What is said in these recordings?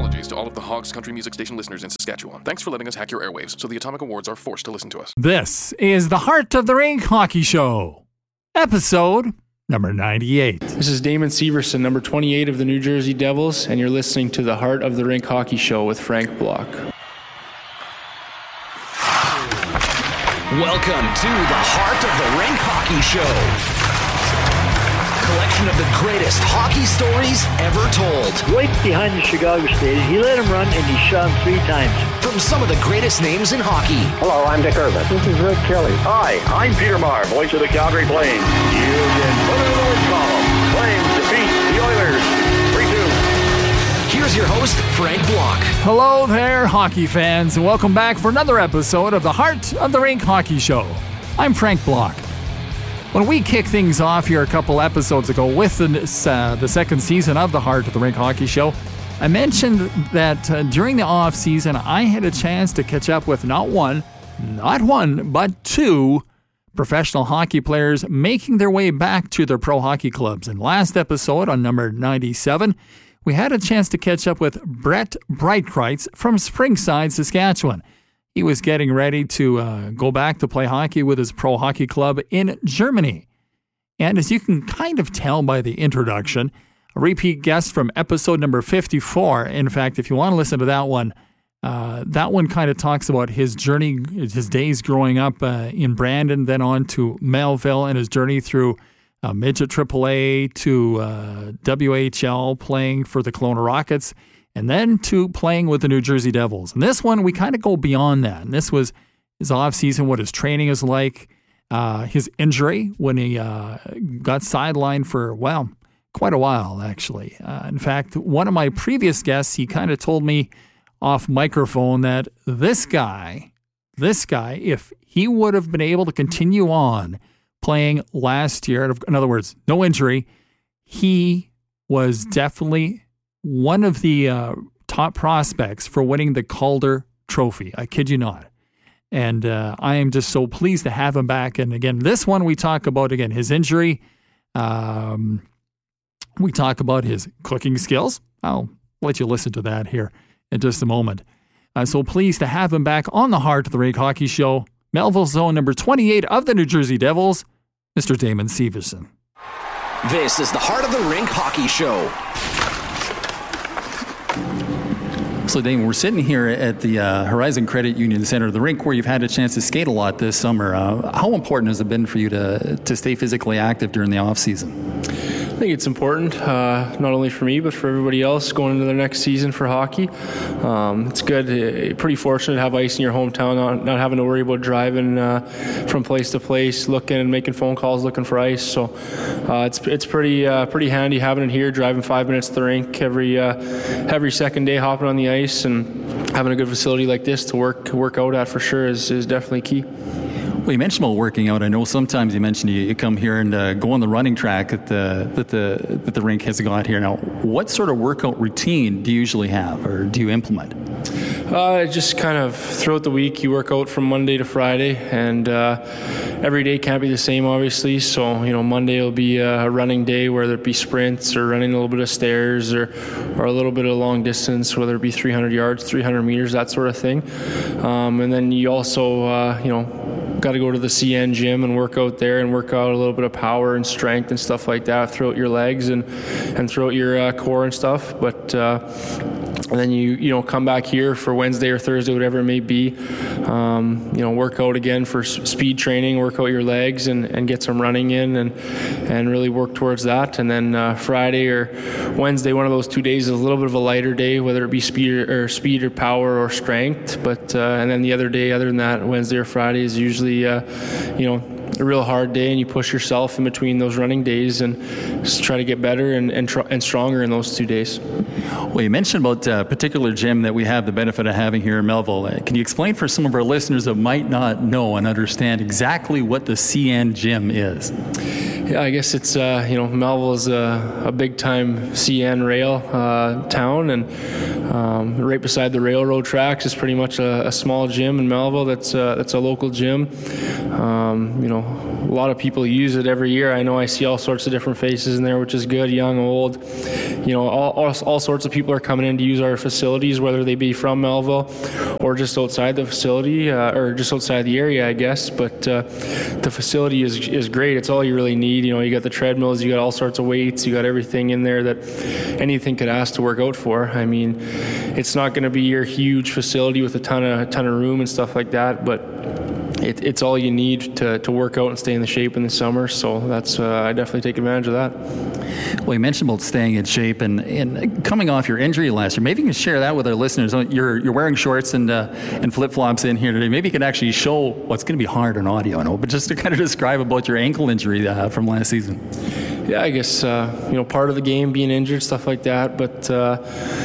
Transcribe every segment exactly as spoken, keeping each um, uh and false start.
apologies to all of the Hogs country music station listeners in Saskatchewan. Thanks for letting us hack your airwaves so the Atomic Awards are forced to listen to us. This is the Heart of the Rink Hockey Show, episode number ninety-eight. This is Damon Severson, number twenty-eight of the New Jersey Devils, and you're listening to the Heart of the Rink Hockey Show with Frank Block. Welcome to the Heart of the Rink Hockey Show. Collection of the greatest hockey stories ever told. Right behind the Chicago State, he let him run and he shot him three times. From some of the greatest names in hockey. Hello, I'm Dick Irvin. This is Rick Kelly. Hi, I'm Peter Maher, voice of the Calgary Flames. You can put it in the win column. Flames defeat the Oilers three two. Here's your host, Frank Block. Hello there, hockey fans, and welcome back for another episode of the Heart of the Rink Hockey Show. I'm Frank Block. When we kicked things off here a couple episodes ago with the, uh, the second season of the Heart of the Rink Hockey Show, I mentioned that uh, during the off season, I had a chance to catch up with not one, not one, but two professional hockey players making their way back to their pro hockey clubs. And last episode, on number ninety-seven, we had a chance to catch up with Brett Breitkreitz from Springside, Saskatchewan. He was getting ready to uh, go back to play hockey with his pro hockey club in Germany. And as you can kind of tell by the introduction, a repeat guest from episode number fifty-four. In fact, if you want to listen to that one, uh, that one kind of talks about his journey, his days growing up uh, in Brandon, then on to Melville, and his journey through uh, midget triple A to uh, W H L, playing for the Kelowna Rockets, and then to playing with the New Jersey Devils. And this one, we kind of go beyond that. And this was his off-season, what his training is like, uh, his injury when he uh, got sidelined for, well, quite a while, actually. Uh, in fact, one of my previous guests, he kind of told me off microphone that this guy, this guy, if he would have been able to continue on playing last year, in other words, no injury, he was definitely one of the uh, top prospects for winning the Calder Trophy. I kid you not. And uh, I am just so pleased to have him back. And again, this one we talk about, again, his injury. Um, we talk about his cooking skills. I'll let you listen to that here in just a moment. Uh, so pleased to have him back on the Heart of the Rink Hockey Show. Melville Zone number twenty-eight of the New Jersey Devils, Mister Damon Severson. This is the Heart of the Rink Hockey Show. So, Damon, we're sitting here at the uh, Horizon Credit Union Center, the rink where you've had a chance to skate a lot this summer. Uh, how important has it been for you to to stay physically active during the off season? I think it's important, uh, not only for me, but for everybody else going into the next season for hockey. Um, it's good. Uh, pretty fortunate to have ice in your hometown, not, not having to worry about driving uh, from place to place, looking and making phone calls, looking for ice. So uh, it's it's pretty uh, pretty handy having it here, driving five minutes to the rink every uh, every second day, hopping on the ice, and having a good facility like this to work work out at for sure is, is definitely key. Well, you mentioned about working out. I know sometimes you mentioned you, you come here and uh, go on the running track that the that the that the rink has got here. Now, what sort of workout routine do you usually have, or do you implement? Uh, just kind of throughout the week, you work out from Monday to Friday, and uh, every day can't be the same, obviously. So, you know, Monday will be a running day, whether it be sprints or running a little bit of stairs or or a little bit of long distance, whether it be three hundred yards, three hundred meters, that sort of thing. Um, and then you also, uh, you know, got to go to the C N gym and work out there and work out a little bit of power and strength and stuff like that throughout your legs and and throughout your uh, core and stuff. But uh, and then you you know come back here for Wednesday or Thursday, whatever it may be. Um, you know, work out again for speed training, work out your legs and, and get some running in and and really work towards that. And then uh, Friday or Wednesday, one of those two days is a little bit of a lighter day, whether it be speed or, or speed or power or strength. But uh, and then the other day, other than that, Wednesday or Friday is usually Uh, you know, a real hard day, and you push yourself in between those running days and just try to get better and and, tr- and stronger in those two days. Well, you mentioned about a particular gym that we have the benefit of having here in Melville. Uh, can you explain for some of our listeners that might not know and understand exactly what the C N gym is? Yeah, I guess it's, uh, you know, Melville is a, a big-time C N rail uh, town, and um, right beside the railroad tracks is pretty much a, a small gym in Melville that's, uh, that's a local gym. Um, you know, a lot of people use it every year. I know I see all sorts of different faces in there, which is good, young, old. You know, all, all, all sorts of people are coming in to use our facilities, whether they be from Melville or just outside the facility, uh, or just outside the area, I guess. But uh, the facility is is great. It's all you really need. You know, you got the treadmills, you got all sorts of weights, you got everything in there that anything could ask to work out for. I mean, it's not going to be your huge facility with a ton of a ton of room and stuff like that, but It, it's all you need to, to work out and stay in the shape in the summer. So that's uh, I definitely take advantage of that. Well, you mentioned about staying in shape and, and coming off your injury last year. Maybe you can share that with our listeners. You're you're wearing shorts and uh, and flip flops in here today. Maybe you can actually show what's going to be hard on audio, I know, but just to kind of describe about your ankle injury uh, from last season. Yeah, I guess uh, you know, part of the game, being injured, stuff like that, but uh,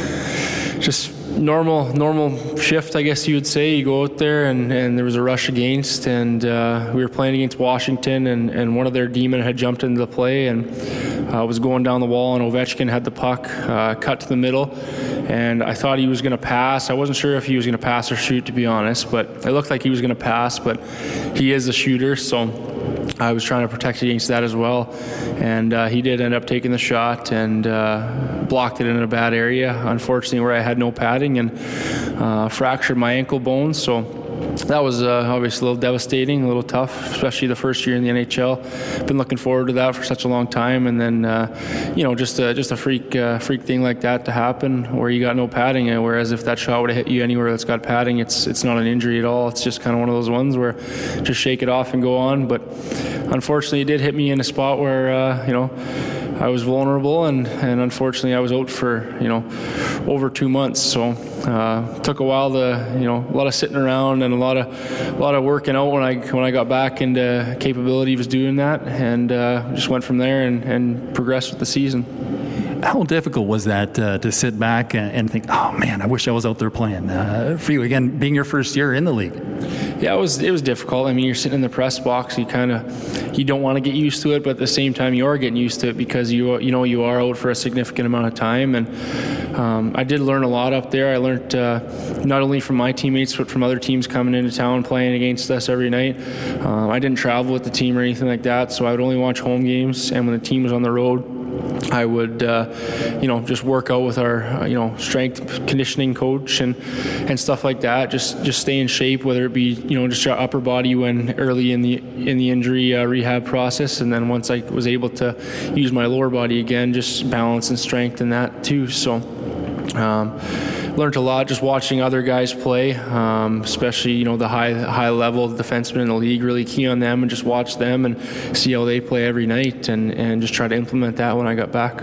just. Normal normal shift, I guess you would say. You go out there, and, and there was a rush against, and uh, we were playing against Washington, and, and one of their D-men had jumped into the play and uh, was going down the wall, and Ovechkin had the puck uh, cut to the middle, and I thought he was going to pass. I wasn't sure if he was going to pass or shoot, to be honest, but it looked like he was going to pass, but he is a shooter, so I was trying to protect against that as well, and uh, he did end up taking the shot and uh, blocked it in a bad area, unfortunately, where I had no padding, and uh, fractured my ankle bone. So that was uh, obviously a little devastating, a little tough, especially the first year in the N H L. Been looking forward to that for such a long time, and then uh, you know, just a, just a freak uh, freak thing like that to happen where you got no padding. Whereas if that shot would have hit you anywhere that's got padding, it's it's not an injury at all. It's just kind of one of those ones where just shake it off and go on. But unfortunately, it did hit me in a spot where uh, you know, I was vulnerable, and, and unfortunately I was out for, you know, over two months. So uh, took a while to, you know, a lot of sitting around and a lot of a lot of working out when I when I got back into capability was doing that, and uh, just went from there and, and progressed with the season. How difficult was that uh, to sit back and, and think, oh man, I wish I was out there playing? Uh, for you, again, being your first year in the league. Yeah, it was it was difficult. I mean, you're sitting in the press box. You kind of you don't want to get used to it, but at the same time, you are getting used to it because you you know you are out for a significant amount of time. And um, I did learn a lot up there. I learned uh, not only from my teammates, but from other teams coming into town playing against us every night. Um, I didn't travel with the team or anything like that, so I would only watch home games. And when the team was on the road, I would, uh, you know, just work out with our, uh, you know, strength conditioning coach and, and stuff like that. Just, just stay in shape, whether it be, you know, just your upper body when early in the in the injury uh, rehab process, and then once I was able to use my lower body again, just balance and strength in that too. So. Um, learned a lot just watching other guys play, um, especially, you know, the high high level defensemen in the league. Really key on them and just watch them and see how they play every night, and, and just try to implement that when I got back.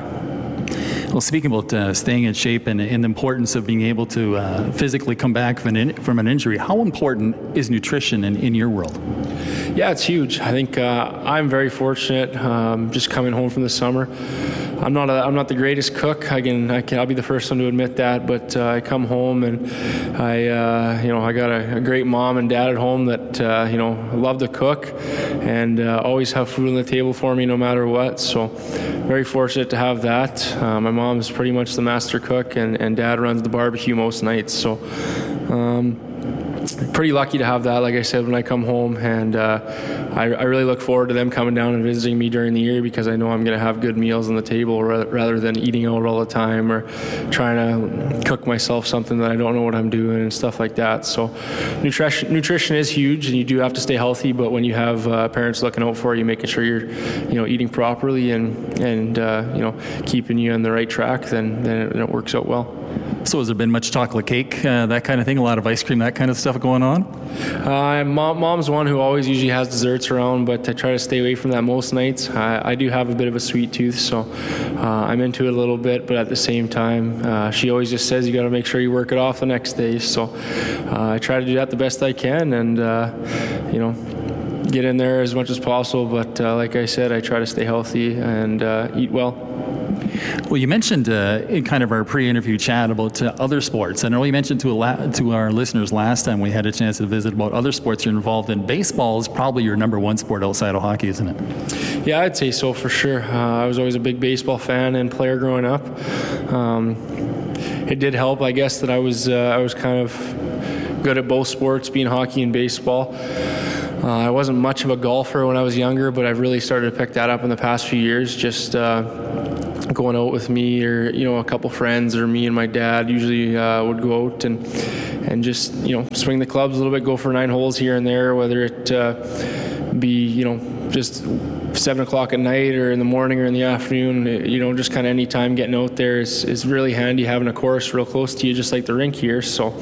Well, speaking about uh, staying in shape and, and the importance of being able to uh, physically come back from an, in, from an injury, how important is nutrition in, in your world? Yeah, it's huge. I think uh, I'm very fortunate um, just coming home from the summer. I'm not a, I'm not the greatest cook. I can, I can I'll be the first one to admit that. But uh, I come home and I uh, you know I got a, a great mom and dad at home that uh, you know love to cook and uh, always have food on the table for me no matter what. So very fortunate to have that. Uh, my mom is pretty much the master cook, and, and dad runs the barbecue most nights. So. Um, Pretty lucky to have that, like I said, when I come home, and uh, I, I really look forward to them coming down and visiting me during the year, because I know I'm going to have good meals on the table rather, rather than eating out all the time or trying to cook myself something that I don't know what I'm doing and stuff like that. So nutrition nutrition is huge, and you do have to stay healthy, but when you have uh, parents looking out for you, making sure you're you know eating properly and and uh, you know keeping you on the right track, then then it, it works out well. So has there been much chocolate cake, uh, that kind of thing, a lot of ice cream, that kind of stuff going on? Uh, mom, mom's one who always usually has desserts around, but I try to stay away from that most nights. I, I do have a bit of a sweet tooth, so uh, I'm into it a little bit, but at the same time, uh, she always just says you got to make sure you work it off the next day. So uh, I try to do that the best I can, and uh, you know, get in there as much as possible. But uh, like I said, I try to stay healthy and uh, eat well. Well, you mentioned uh, in kind of our pre-interview chat about uh, other sports. I know you mentioned to a la- to our listeners last time we had a chance to visit about other sports you're involved in. Baseball is probably your number one sport outside of hockey, isn't it? Yeah, I'd say so for sure. Uh, I was always a big baseball fan and player growing up. Um, it did help, I guess, that I was uh, I was kind of good at both sports, being hockey and baseball. Uh, I wasn't much of a golfer when I was younger, but I've really started to pick that up in the past few years. Just uh, going out with me, or you know, a couple friends, or me and my dad usually uh, would go out and and just you know swing the clubs a little bit, go for nine holes here and there, whether it uh, be you know just seven o'clock at night or in the morning or in the afternoon. You know, just kind of any time getting out there is is really handy, having a course real close to you, just like the rink here. So.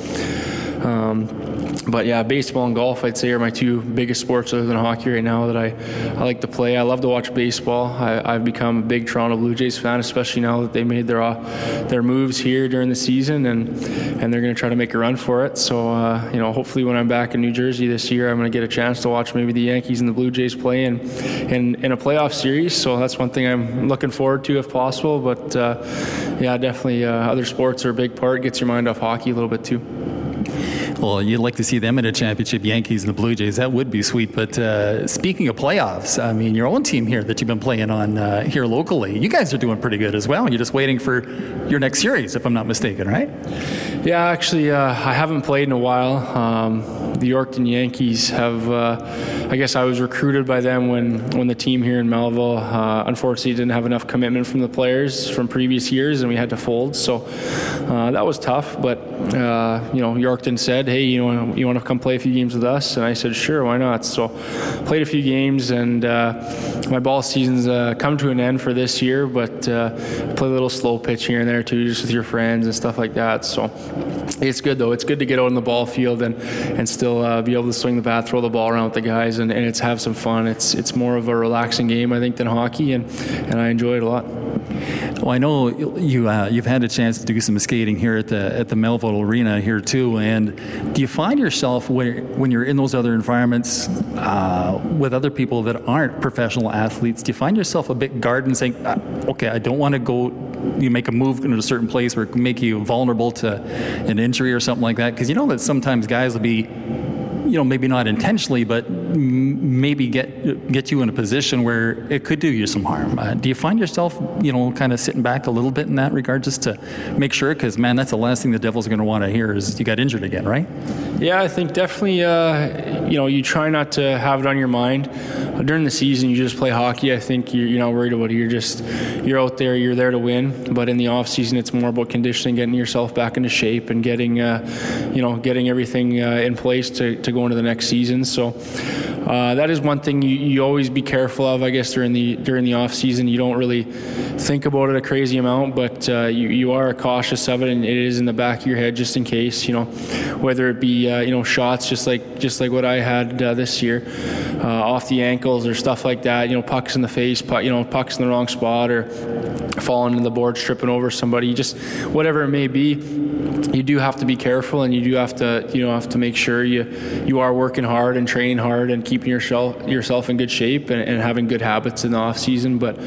Um, But yeah, baseball and golf, I'd say, are my two biggest sports other than hockey right now that I, I like to play. I love to watch baseball. I, I've become a big Toronto Blue Jays fan, especially now that they made their uh, their moves here during the season, and and they're going to try to make a run for it. So uh, you know, hopefully when I'm back in New Jersey this year, I'm going to get a chance to watch maybe the Yankees and the Blue Jays play in in, in a playoff series. So that's one thing I'm looking forward to if possible. But uh, yeah, definitely uh, other sports are a big part. Gets your mind off hockey a little bit too. Well, you'd like to see them in a championship, Yankees and the Blue Jays. That would be sweet. But uh, speaking of playoffs, I mean, your own team here that you've been playing on uh, here locally, you guys are doing pretty good as well. You're just waiting for your next series, if I'm not mistaken, right? Yeah, actually, uh, I haven't played in a while. Um, the Yorkton Yankees have, uh, I guess I was recruited by them when, when the team here in Melville, uh, unfortunately, didn't have enough commitment from the players from previous years, and we had to fold. So uh, that was tough. But, uh, you know, Yorkton said, hey, you know, you want to come play a few games with us? And I said, sure, why not? So played a few games, and uh, my ball season's uh, come to an end for this year, but uh, play a little slow pitch here and there too, just with your friends and stuff like that. So it's good, though. It's good to get out on the ball field and, and still uh, be able to swing the bat, throw the ball around with the guys, and, and it's have some fun. It's it's more of a relaxing game, I think, than hockey, and, and I enjoy it a lot. Well, I know you uh, you've had a chance to do some skating here at the at the Melville Arena here too. And do you find yourself when when you're in those other environments uh, with other people that aren't professional athletes? Do you find yourself a bit guarded and saying, "Okay, I don't want to go." You make a move into a certain place where it can make you vulnerable to an injury or something like that? Because you know that sometimes guys will be, you know, maybe not intentionally, but m- maybe get get you in a position where it could do you some harm. Uh, do you find yourself, you know, kind of sitting back a little bit in that regard just to make sure? Because, man, that's the last thing the Devils are going to want to hear is you got injured again, right? Yeah, I think definitely, uh, you know, you try not to have it on your mind. During the season, you just play hockey. I think you're, you're not worried about it. You're just, you're out there, you're there to win. But in the off season, it's more about conditioning, getting yourself back into shape and getting, uh, you know, getting everything uh, in place to, to go into the next season. So uh, that is one thing you, you always be careful of, I guess, during the during the off season. You don't really think about it a crazy amount, but uh, you, you are cautious of it, and it is in the back of your head just in case, you know, whether it be, uh, you know, shots just like just like what I had uh, this year, uh, off the ankles or stuff like that, you know, pucks in the face, puck, you know, pucks in the wrong spot, or falling into the board, tripping over somebody, just whatever it may be. You do have to be careful, and you do have to, you know, have to make sure you you are working hard and training hard and keeping yourself yourself in good shape and, and having good habits in the off season. But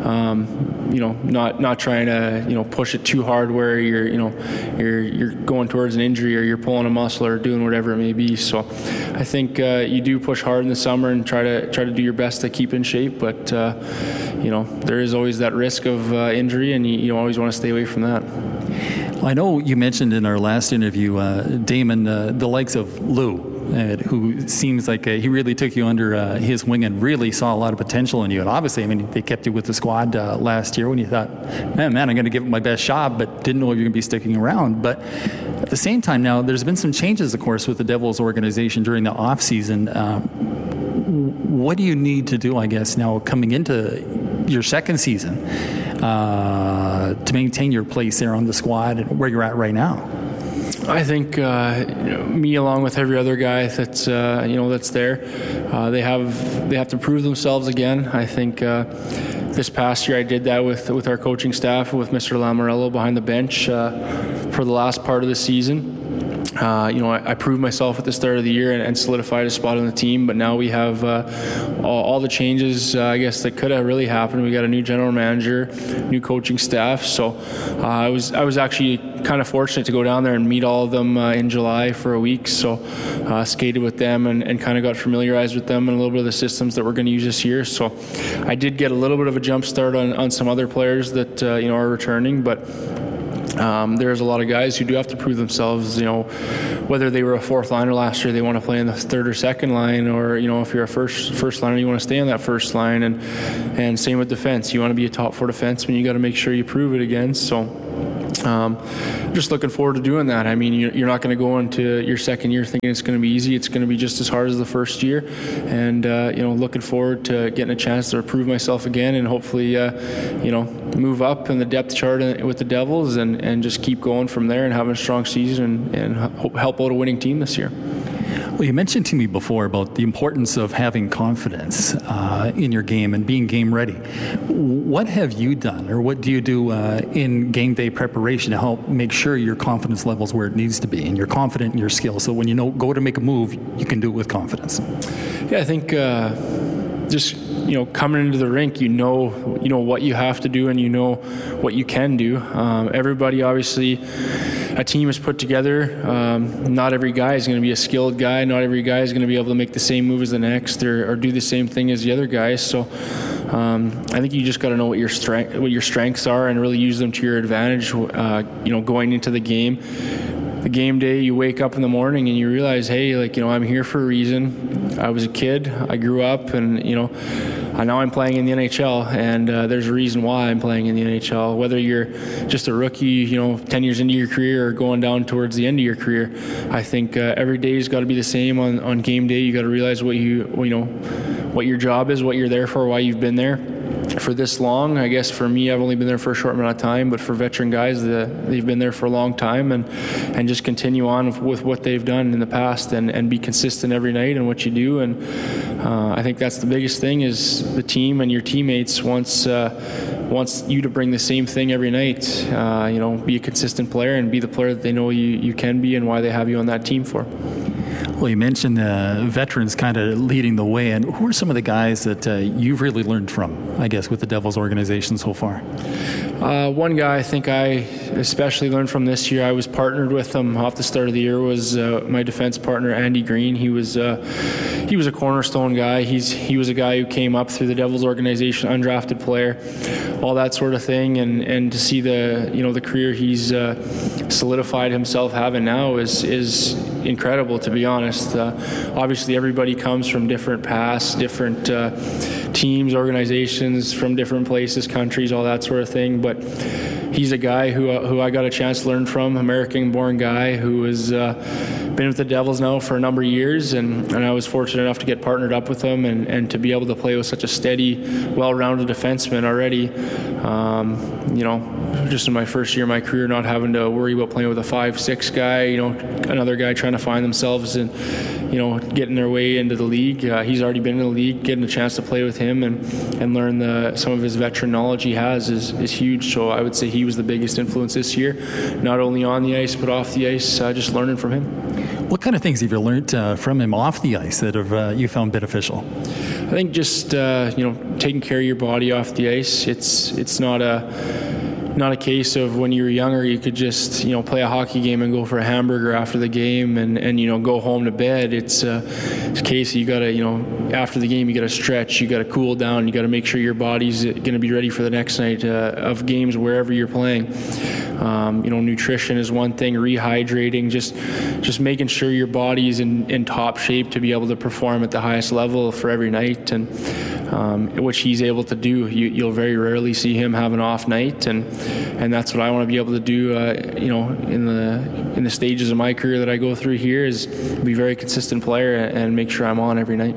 um, you know, not not trying to, you know, push it too hard where you're, you know, you're you're going towards an injury or you're pulling a muscle or doing whatever it may be. So I think uh, you do push hard in the summer and try to try to do your best to keep in shape. But uh, you know, there is always that risk of uh, injury, and you, you always want to stay away from that. Well, I know you mentioned in our last interview, uh, Damon, uh, the likes of Lou, uh, who seems like uh, he really took you under uh, his wing and really saw a lot of potential in you. And obviously, I mean, they kept you with the squad uh, last year when you thought, man, man, I'm going to give it my best shot, but didn't know if you're going to be sticking around. But at the same time now, there's been some changes, of course, with the Devils organization during the off season. Um, what do you need to do, I guess, now coming into your second season uh, to maintain your place there on the squad and where you're at right now? I think uh, you know, me, along with every other guy that's uh, you know that's there, uh, they have they have to prove themselves again. I think uh, this past year I did that with with our coaching staff, with Mister Lamorello behind the bench uh, for the last part of the season. Uh, you know, I, I proved myself at the start of the year and, and solidified a spot on the team. But now we have uh, all, all the changes, uh, I guess, that could have really happened. We got a new general manager, new coaching staff. So uh, I was I was actually kind of fortunate to go down there and meet all of them uh, in July for a week. So uh, skated with them and, and kind of got familiarized with them and a little bit of the systems that we're going to use this year. So I did get a little bit of a jump start on, on some other players that uh, you know are returning, but. Um, there's a lot of guys who do have to prove themselves, you know, whether they were a fourth liner last year, they want to play in the third or second line, or, you know, if you're a first first liner, you want to stay on that first line, and and same with defense. You want to be a top four defenseman, you got to make sure you prove it again. So um, just looking forward to doing that. I mean, you're, you're not going to go into your second year thinking it's going to be easy. It's going to be just as hard as the first year, and uh, you know, looking forward to getting a chance to prove myself again, and hopefully, uh, you know, move up in the depth chart with the Devils, and, and just keep going from there and having a strong season, and, and help out a winning team this year. Well, you mentioned to me before about the importance of having confidence uh, in your game and being game ready. What have you done, or what do you do uh, in game day preparation to help make sure your confidence level is where it needs to be, and you're confident in your skills, so when you know go to make a move, you can do it with confidence? Yeah, I think uh, just you know coming into the rink, you know you know what you have to do, and you know what you can do. Um, everybody obviously. A team is put together. Um, not every guy is going to be a skilled guy. Not every guy is going to be able to make the same move as the next, or, or do the same thing as the other guys. So um, I think you just got to know what your strength, what your strengths are, and really use them to your advantage. Uh, you know, going into the game, the game day, you wake up in the morning and you realize, hey, like you know, I'm here for a reason. I was a kid. I grew up, and you know. I know I'm playing in the N H L, and uh, there's a reason why I'm playing in the N H L. Whether you're just a rookie, you know, ten years into your career, or going down towards the end of your career, I think uh, every day's got to be the same. On, on game day, you got to realize what you, you know, what your job is, what you're there for, why you've been there for this long. I guess for me, I've only been there for a short amount of time, but for veteran guys, the, they've been there for a long time, and and just continue on with what they've done in the past, and, and be consistent every night in what you do. And uh, I think that's the biggest thing, is the team and your teammates wants uh, wants you to bring the same thing every night. Uh, you know, be a consistent player and be the player that they know you, you can be, and why they have you on that team for. Well, you mentioned uh, veterans kind of leading the way, and who are some of the guys that uh, you've really learned from, I guess, with the Devils organization so far? Uh, one guy I think I especially learned from this year, I was partnered with him off the start of the year, was uh, my defense partner, Andy Green. He was uh, he was a cornerstone guy. He's He was a guy who came up through the Devils organization, undrafted player, all that sort of thing, and, and to see the, you know, the career he's uh, solidified himself having now is is incredible, to be honest. Uh, obviously, everybody comes from different paths, different uh, teams, organizations, from different places, countries, all that sort of thing. But he's a guy who uh, who I got a chance to learn from, American-born guy who has uh, been with the Devils now for a number of years, and, and I was fortunate enough to get partnered up with him, and, and to be able to play with such a steady, well-rounded defenseman already. Um, you know, just in my first year of my career, not having to worry about playing with a five six guy, you know, another guy trying to find themselves and, you know, getting their way into the league. Uh, he's already been in the league. Getting a chance to play with him and, and learn the, some of his veteran knowledge he has is, is huge. So I would say he was the biggest influence this year, not only on the ice but off the ice, uh, just learning from him. What kind of things have you learned uh, from him off the ice that have uh, you found beneficial? I think just uh, you know, taking care of your body off the ice. It's it's not a not a case of when you were younger you could just, you know, play a hockey game and go for a hamburger after the game and, and you know, go home to bed. It's, uh, it's a case you got to, you know, after the game you got to stretch, you got to cool down, you got to make sure your body's going to be ready for the next night uh, of games wherever you're playing. Um, you know, nutrition is one thing, rehydrating, just just making sure your body's in, in top shape to be able to perform at the highest level for every night, and um, which he's able to do. You, you'll very rarely see him have an off night, and and that's what I want to be able to do. Uh, you know, in the in the stages of my career that I go through here, is be a very consistent player and make sure I'm on every night.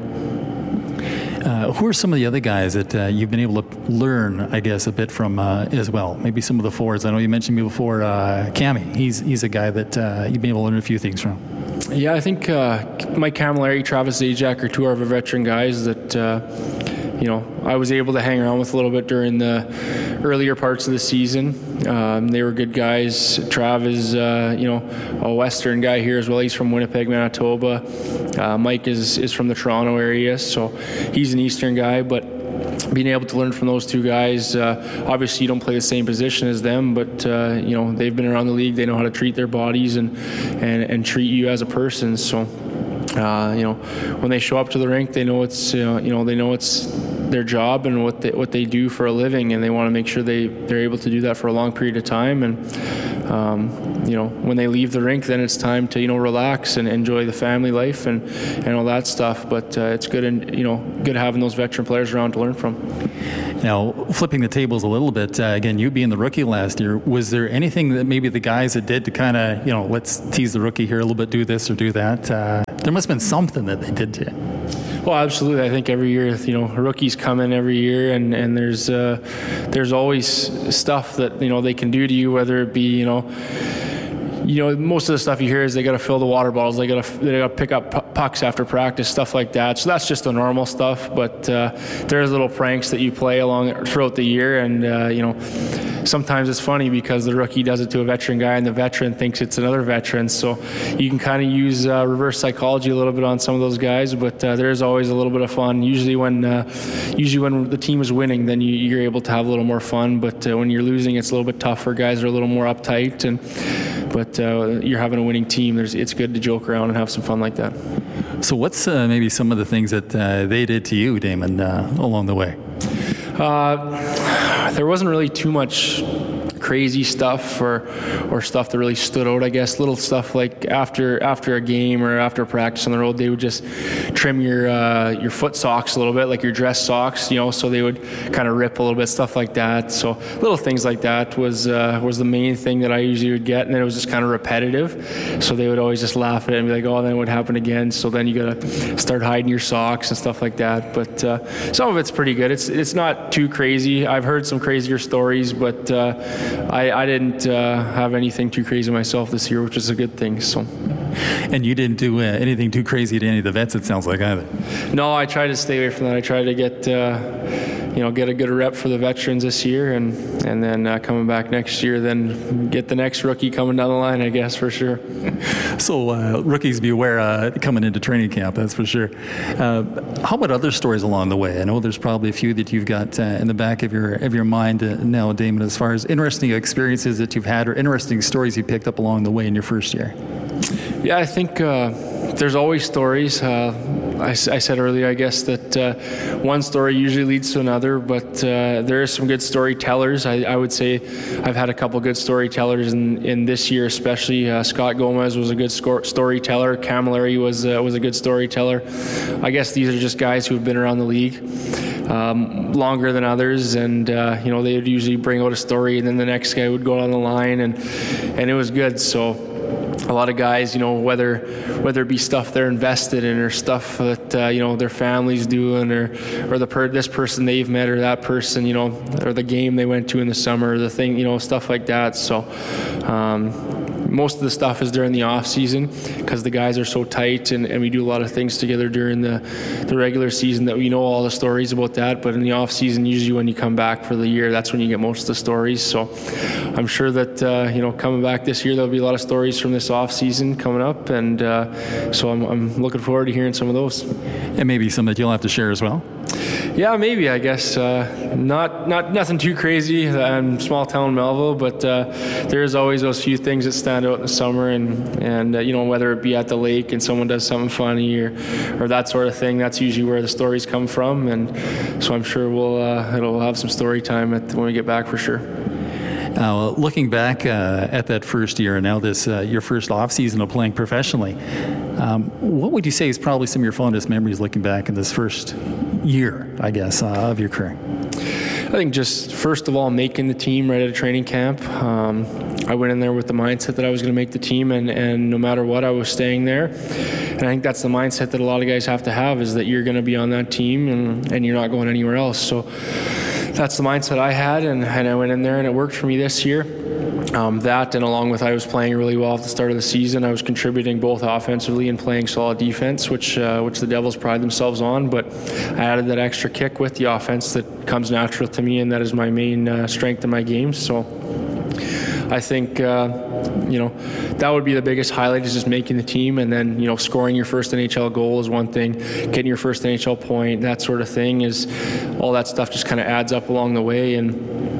Uh, who are some of the other guys that uh, you've been able to learn, I guess, a bit from uh, as well? Maybe some of the forwards. I know you mentioned me before, uh, Cammy. He's he's a guy that uh, you've been able to learn a few things from. Yeah, I think uh, Mike Camilleri, Travis Zajac are two of our veteran guys that, uh, you know, I was able to hang around with a little bit during the earlier parts of the season. Um, they were good guys. Trav is, uh, you know, a Western guy here as well. He's from Winnipeg, Manitoba. Uh, Mike is, is from the Toronto area, so he's an Eastern guy. But being able to learn from those two guys, uh, obviously you don't play the same position as them, but uh, you know, they've been around the league. They know how to treat their bodies and and, and treat you as a person. So. Uh, you know, when they show up to the rink, they know it's uh, you know they know it's their job and what they what they do for a living, and they want to make sure they they're able to do that for a long period of time. And um, you know, when they leave the rink, then it's time to you know relax and enjoy the family life and, and all that stuff. But uh, it's good and you know good having those veteran players around to learn from. Now, flipping the tables a little bit, uh, again, you being the rookie last year, was there anything that maybe the guys that did to kind of, you know, let's tease the rookie here a little bit, do this or do that? Uh, there must have been something that they did to you. Well, absolutely. I think every year, you know, rookies come in every year, and and there's uh, there's always stuff that you know they can do to you, whether it be you know. You know, most of the stuff you hear is they got to fill the water bottles, they got to they got to pick up pucks after practice, stuff like that. So that's just the normal stuff. But uh, there's little pranks that you play along throughout the year, and uh, you know, sometimes it's funny because the rookie does it to a veteran guy, and the veteran thinks it's another veteran. So you can kind of use uh, reverse psychology a little bit on some of those guys. But uh, there's always a little bit of fun. Usually when uh, usually when the team is winning, then you, you're able to have a little more fun. But uh, when you're losing, it's a little bit tougher. Guys are a little more uptight, and but uh, you're having a winning team. There's, it's good to joke around and have some fun like that. So what's uh, maybe some of the things that uh, they did to you, Damon, uh, along the way? Uh, there wasn't really too much crazy stuff or or stuff that really stood out, I guess. Little stuff like after after a game or after practice on the road, they would just trim your uh, your foot socks a little bit, like your dress socks, you know, so they would kind of rip a little bit, stuff like that. So little things like that was uh, was the main thing that I usually would get, and then it was just kind of repetitive. So they would always just laugh at it and be like, oh, then it would happen again. So then you got to start hiding your socks and stuff like that. But uh, some of it's pretty good. It's it's not too crazy. I've heard some crazier stories, but uh, I, I didn't uh, have anything too crazy myself this year, which is a good thing. So, and you didn't do uh, anything too crazy to any of the vets, it sounds like, either. No, I tried to stay away from that. I tried to get, uh, you know, get a good rep for the veterans this year, and and then uh, coming back next year, then get the next rookie coming down the line, I guess, for sure. So uh, rookies beware uh, coming into training camp, that's for sure. Uh, how about other stories along the way? I know there's probably a few that you've got uh, in the back of your of your mind uh, now, Damon, as far as interesting experiences that you've had or interesting stories you picked up along the way in your first year. Yeah, I think uh, there's always stories. Uh, I, I said earlier, I guess, that uh, one story usually leads to another, but uh, there are some good storytellers. I, I would say I've had a couple good storytellers in, in this year, especially. Uh, Scott Gomez was a good score, storyteller. Camilleri was, uh, was a good storyteller. I guess these are just guys who have been around the league um, longer than others, and uh, you know, they would usually bring out a story, and then the next guy would go on the line, and and it was good. So a lot of guys, you know, whether whether it be stuff they're invested in or stuff that uh, you know their family's doing, or or the per- this person they've met, or that person, you know, or the game they went to in the summer, or the thing, you know, stuff like that. So um, most of the stuff is during the off season because the guys are so tight, and, and we do a lot of things together during the the regular season that we know all the stories about that. But in the off season, usually when you come back for the year, that's when you get most of the stories. So I'm sure that uh, you know coming back this year, there'll be a lot of stories from this off season coming up, and uh, so I'm, I'm looking forward to hearing some of those. And maybe some that you'll have to share as well. Yeah, maybe, I guess. Uh, not not nothing too crazy. I'm small town Melville, but uh, there's always those few things that stand out in the summer, and and uh, you know, whether it be at the lake and someone does something funny or or that sort of thing, that's usually where the stories come from. And so I'm sure we'll uh, it'll have some story time at, when we get back for sure. Uh, looking back uh, at that first year and now this uh, your first off season of playing professionally, um, what would you say is probably some of your fondest memories looking back in this first year, I guess, uh, of your career? I think just first of all making the team right at a training camp. Um, I went in there with the mindset that I was going to make the team, and, and no matter what, I was staying there. And I think that's the mindset that a lot of guys have to have, is that you're going to be on that team and, and you're not going anywhere else. So that's the mindset I had, and, and I went in there and it worked for me this year. Um, that and along with I was playing really well at the start of the season. I was contributing both offensively and playing solid defense, which uh, which the Devils pride themselves on. But I added that extra kick with the offense that comes natural to me, and that is my main uh, strength in my game. So I think uh, you know that would be the biggest highlight, is just making the team, and then you know scoring your first N H L goal is one thing, getting your first N H L point, that sort of thing, is all that stuff just kind of adds up along the way. And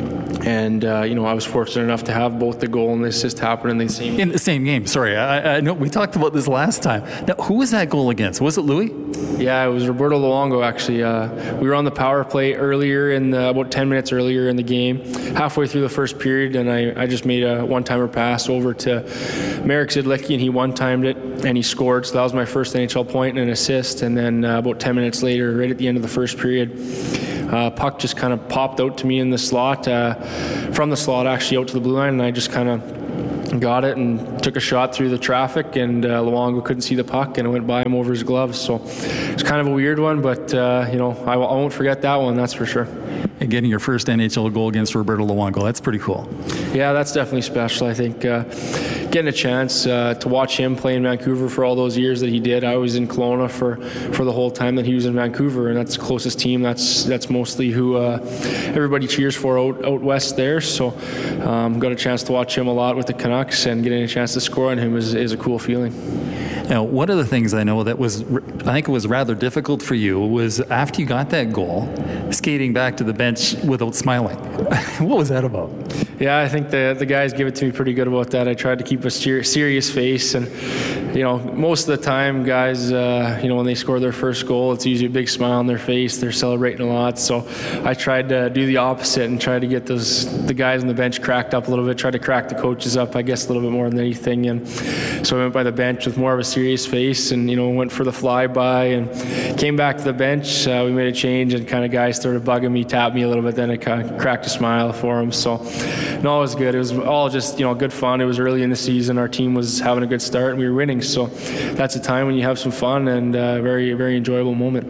And, uh, you know, I was fortunate enough to have both the goal and the assist happen in the same In the same game, sorry. I, I know we talked about this last time. Now, who was that goal against? Was it Louis? Yeah, it was Roberto Luongo, actually. Uh, we were on the power play earlier, in the, about ten minutes earlier in the game, halfway through the first period, and I, I just made a one-timer pass over to Marek Zidlicki, and he one-timed it, and he scored. So that was my first N H L point and an assist. And then uh, about ten minutes later, right at the end of the first period, Uh, puck just kind of popped out to me in the slot, uh, from the slot actually out to the blue line, and I just kind of got it and took a shot through the traffic, and uh, Luongo couldn't see the puck, and it went by him over his gloves. So it's kind of a weird one, but uh, you know I, I won't forget that one, that's for sure. And getting your first N H L goal against Roberto Luongo, that's pretty cool. Yeah, that's definitely special. I think uh, getting a chance uh, to watch him play in Vancouver for all those years that he did. I was in Kelowna for, for the whole time that he was in Vancouver, and that's the closest team. That's that's mostly who uh, everybody cheers for out, out west there. So um, got a chance to watch him a lot with the Canucks, and getting a chance to score on him is, is a cool feeling. Now, one of the things I know that was, I think it was rather difficult for you, was after you got that goal, skating back to the bench without smiling. What was that about? Yeah, I think the the guys give it to me pretty good about that. I tried to keep a ser- serious face, and you know, most of the time, guys, uh, you know, when they score their first goal, it's usually a big smile on their face. They're celebrating a lot. So I tried to do the opposite and try to get those the guys on the bench cracked up a little bit. Try to crack the coaches up, I guess, a little bit more than anything. And so I went by the bench with more of a serious face, and you know, went for the flyby, and came back to the bench. Uh, we made a change, and kind of guys started bugging me, tapped me a little bit. Then I kind of cracked a smile for them. So no, it was good. It was all just, you know, good fun. It was early in the season. Our team was having a good start, and we were winning. So that's a time when you have some fun, and a very, very enjoyable moment.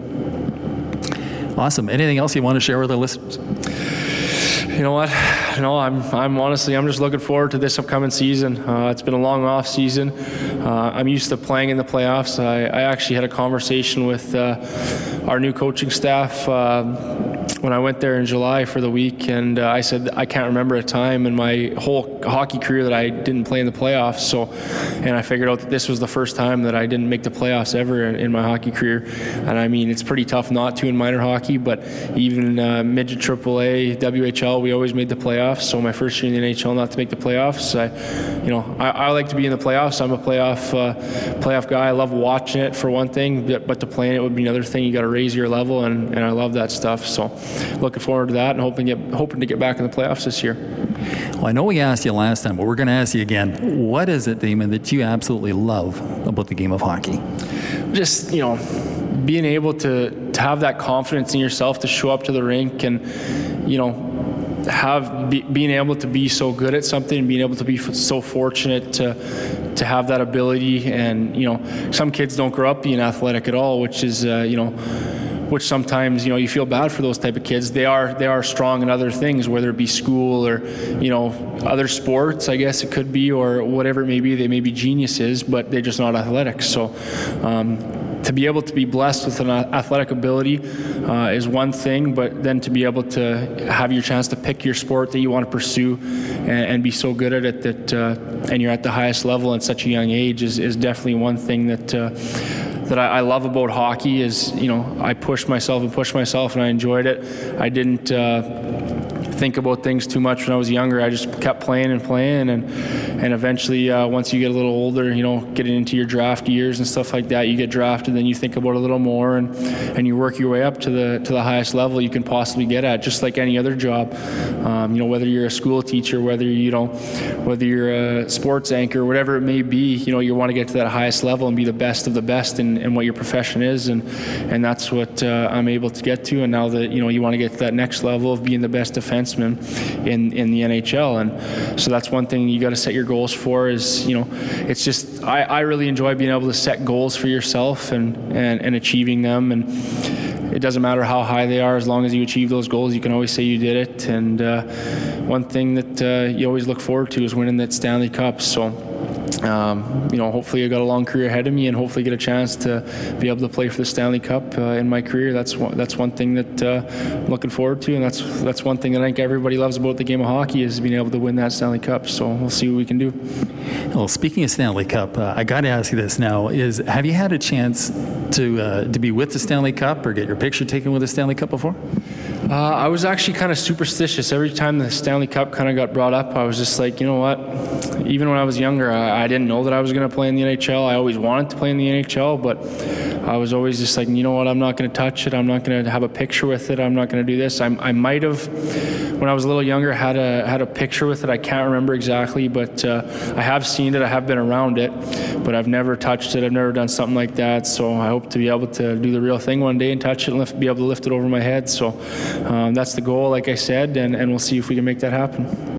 Awesome. Anything else you want to share with our listeners? You know what? No, I'm. I'm honestly. I'm just looking forward to this upcoming season. Uh, it's been a long off season. Uh, I'm used to playing in the playoffs. I, I actually had a conversation with uh, our new coaching staff uh, when I went there in July for the week, and uh, I said I can't remember a time in my whole hockey career that I didn't play in the playoffs. So, and I figured out that this was the first time that I didn't make the playoffs ever in, in my hockey career. And I mean, it's pretty tough not to in minor hockey, but even uh, midget triple A, W H L, we always made the playoffs. So my first year in the N H L not to make the playoffs, I, you know, I, I like to be in the playoffs. I'm a playoff uh, playoff guy. I love watching it for one thing, but, but to play in it would be another thing. You got to raise your level, and, and I love that stuff. So looking forward to that, and hoping get hoping to get back in the playoffs this year. Well, I know we asked you last time, but we're going to ask you again. What is it, Damon, that you absolutely love about the game of hockey? Just, you know, being able to, to have that confidence in yourself to show up to the rink, and, you know, have be, being able to be so good at something, and being able to be f- so fortunate to to have that ability. And you know, some kids don't grow up being athletic at all, which is uh, you know, which sometimes, you know, you feel bad for those type of kids. They are they are strong in other things, whether it be school or, you know, other sports, I guess it could be, or whatever it may be. They may be geniuses, but they're just not athletic. So um, to be able to be blessed with an athletic ability uh, is one thing, but then to be able to have your chance to pick your sport that you want to pursue and, and be so good at it that uh, and you're at the highest level at such a young age is, is definitely one thing that uh, that I, I love about hockey. Is, you know, I pushed myself and pushed myself, and I enjoyed it. I didn't uh, think about things too much when I was younger. I just kept playing and playing, and and eventually uh, once you get a little older, you know, getting into your draft years and stuff like that, you get drafted, then you think about it a little more, and and you work your way up to the to the highest level you can possibly get at, just like any other job. Um, you know, whether you're a school teacher, whether you know, whether you're a sports anchor, whatever it may be, you know, you want to get to that highest level and be the best of the best in, in what your profession is, and and that's what uh, I'm able to get to. And now that, you know, you want to get to that next level of being the best defenseman in in the N H L, and so that's one thing you got to set your goals for. Is, you know, it's just I, I really enjoy being able to set goals for yourself and, and and achieving them, and it doesn't matter how high they are, as long as you achieve those goals, you can always say you did it. And uh, one thing that uh, you always look forward to is winning that Stanley Cup. So, um, you know, hopefully I got a long career ahead of me, and hopefully get a chance to be able to play for the Stanley Cup uh, in my career. That's one, that's one thing that uh, I'm looking forward to, and that's that's one thing that I think everybody loves about the game of hockey is being able to win that Stanley Cup. So we'll see what we can do. Well, speaking of Stanley Cup, uh, I got to ask you this now: is have you had a chance to uh, to be with the Stanley Cup or get your picture taken with the Stanley Cup before? Uh, I was actually kind of superstitious. Every time the Stanley Cup kind of got brought up, I was just like, you know what? Even when I was younger, I, I didn't know that I was going to play in the N H L. I always wanted to play in the N H L, but I was always just like, you know what? I'm not going to touch it. I'm not going to have a picture with it. I'm not going to do this. I, I might have, when I was a little younger, had a had a picture with it. I can't remember exactly, but uh, I have seen it. I have been around it, but I've never touched it. I've never done something like that. So I hope to be able to do the real thing one day and touch it and lift, be able to lift it over my head. So um, that's the goal, like I said, and, and we'll see if we can make that happen.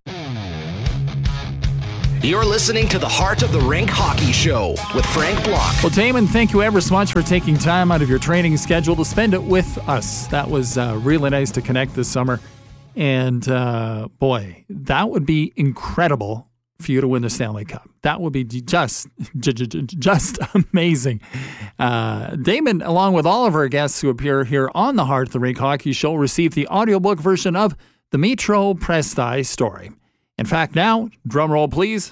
You're listening to the Heart of the Rink Hockey Show with Frank Block. Well, Damon, thank you ever so much for taking time out of your training schedule to spend it with us. That was uh, really nice to connect this summer. And uh, boy, that would be incredible for you to win the Stanley Cup. That would be just, just amazing. Uh, Damon, along with all of our guests who appear here on the Heart of the Rink Hockey Show, received the audiobook version of the Metro Presti story. In fact, now, drum roll, please.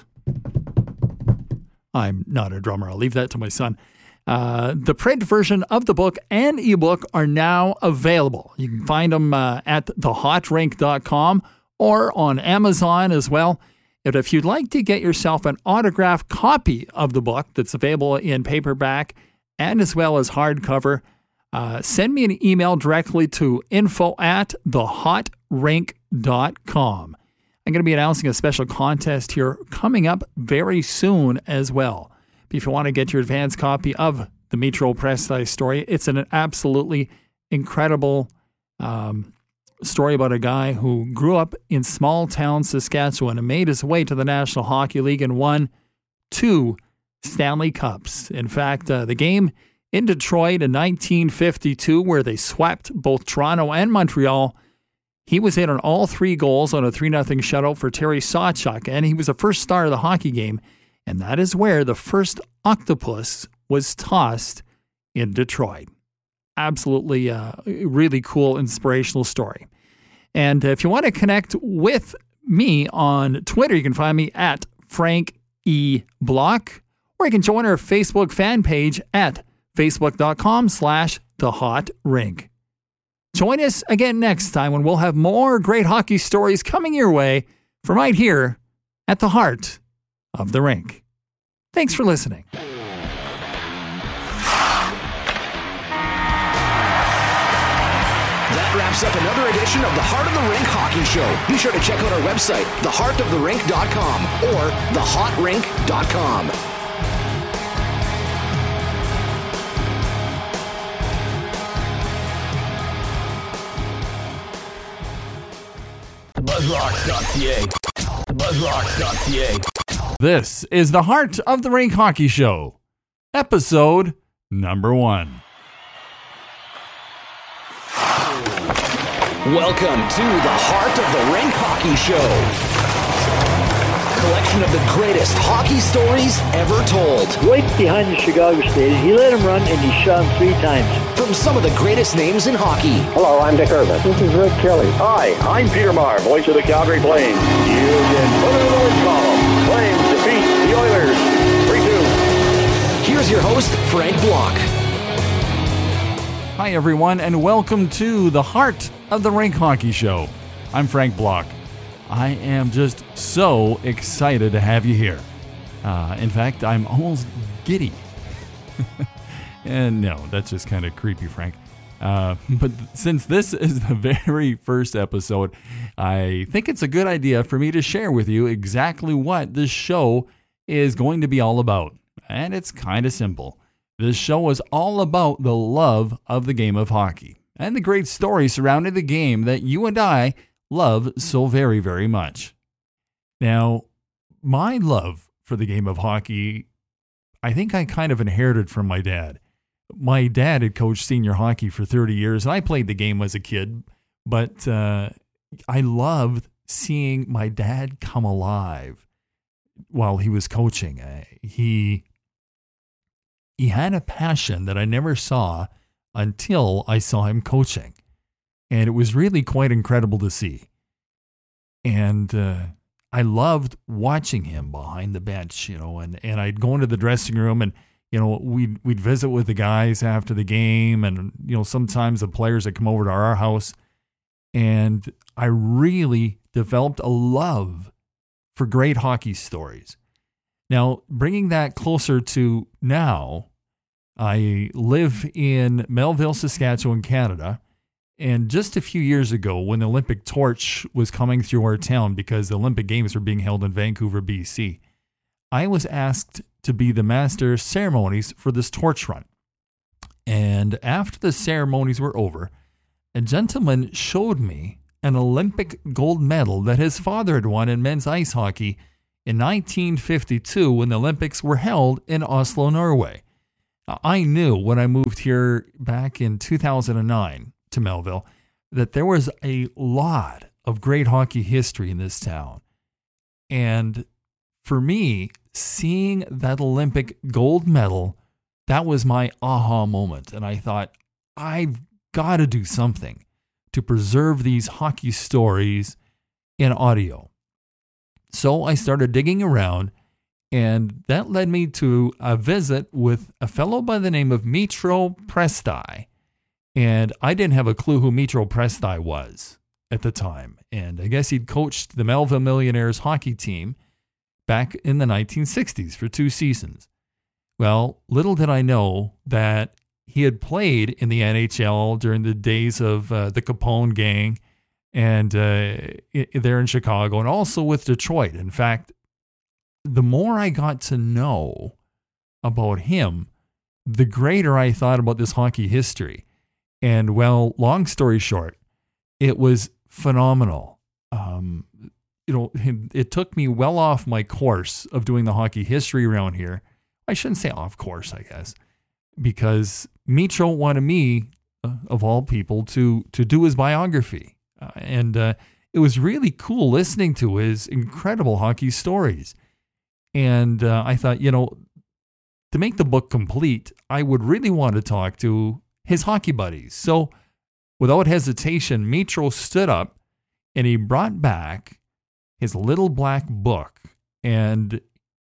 I'm not a drummer. I'll leave that to my son. Uh, the print version of the book and ebook are now available. You can find them uh, at the hot rink dot com or on Amazon as well. And if you'd like to get yourself an autographed copy of the book that's available in paperback and as well as hardcover, uh, send me an email directly to info at the hot rink dot com. I'm going to be announcing a special contest here coming up very soon as well. If you want to get your advance copy of the Metro Presti story, it's an absolutely incredible um, story about a guy who grew up in small town Saskatchewan and made his way to the National Hockey League and won two Stanley Cups. In fact, uh, the game in Detroit in nineteen fifty-two, where they swept both Toronto and Montreal, he was in on all three goals on a three nothing shutout for Terry Sawchuk, and he was the first star of the hockey game, and that is where the first octopus was tossed in Detroit. Absolutely uh, really cool, inspirational story. And if you want to connect with me on Twitter, you can find me at Frank E. Block, or you can join our Facebook fan page at facebook.com slash the hot rink. Join us again next time when we'll have more great hockey stories coming your way from right here at the Heart of the Rink. Thanks for listening. That wraps up another edition of the Heart of the Rink Hockey Show. Be sure to check out our website, the heart of the rink dot com or the hot rink dot com. buzzrocks dot c a buzzrocks dot c a This is the Heart of the Rink Hockey Show, episode number one. Welcome to the Heart of the Rink Hockey Show. Collection of the greatest hockey stories ever told. Right behind the Chicago State, he let him run and he shot him three times. From some of the greatest names in hockey. Hello, I'm Dick Irvin. This is Rick Kelly. Hi, I'm Peter Maher, voice of the Calgary Flames. You can put it in the win column. Flames defeat the Oilers. three two. Here's your host, Frank Block. Hi, everyone, and welcome to the Heart of the Rink Hockey Show. I'm Frank Block. I am just so excited to have you here. Uh, in fact, I'm almost giddy. And no, that's just kind of creepy, Frank. Uh, but since this is the very first episode, I think it's a good idea for me to share with you exactly what this show is going to be all about. And it's kind of simple. This show is all about the love of the game of hockey and the great stories surrounding the game that you and I love so very, very much. Now, my love for the game of hockey, I think I kind of inherited from my dad. My dad had coached senior hockey for thirty years, and I played the game as a kid, but uh, I loved seeing my dad come alive while he was coaching. Uh, he he had a passion that I never saw until I saw him coaching. And it was really quite incredible to see. And uh, I loved watching him behind the bench, you know, and, and I'd go into the dressing room and, you know, we'd, we'd visit with the guys after the game. And, you know, sometimes the players would come over to our house. And I really developed a love for great hockey stories. Now, bringing that closer to now, I live in Melville, Saskatchewan, Canada. And just a few years ago, when the Olympic torch was coming through our town because the Olympic Games were being held in Vancouver, B C, I was asked to be the master of ceremonies for this torch run. And after the ceremonies were over, a gentleman showed me an Olympic gold medal that his father had won in men's ice hockey in nineteen fifty-two when the Olympics were held in Oslo, Norway. I knew when I moved here back in two thousand nine to Melville that there was a lot of great hockey history in this town. And for me, seeing that Olympic gold medal, that was my aha moment. And I thought, I've got to do something to preserve these hockey stories in audio. So I started digging around, and that led me to a visit with a fellow by the name of Mitro Presti. And I didn't have a clue who Mitro Presti was at the time. And I guess he'd coached the Melville Millionaires hockey team back in the nineteen sixties for two seasons. Well, little did I know that he had played in the N H L during the days of uh, the Capone gang and uh, there in Chicago, and also with Detroit. In fact, the more I got to know about him, the greater I thought about this hockey history. And well, long story short, it was phenomenal. Um, you know, it, it took me well off my course of doing the hockey history around here. I shouldn't say off course, I guess, because Mitro wanted me, uh, of all people, to to do his biography. Uh, and uh, it was really cool listening to his incredible hockey stories. And uh, I thought, you know, to make the book complete, I would really want to talk to his hockey buddies. So without hesitation, Mitro stood up and he brought back his little black book, and